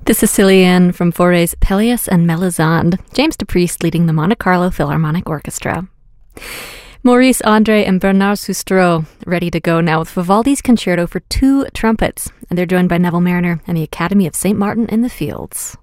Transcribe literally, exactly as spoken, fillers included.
The Sicilian from Fauré's Pelléas and Melisande, James DePriest leading the Monte Carlo Philharmonic Orchestra. Maurice Andre and Bernard Sustro ready to go now with Vivaldi's Concerto for Two Trumpets, and they're joined by Neville Marriner and the Academy of Saint Martin in the Fields.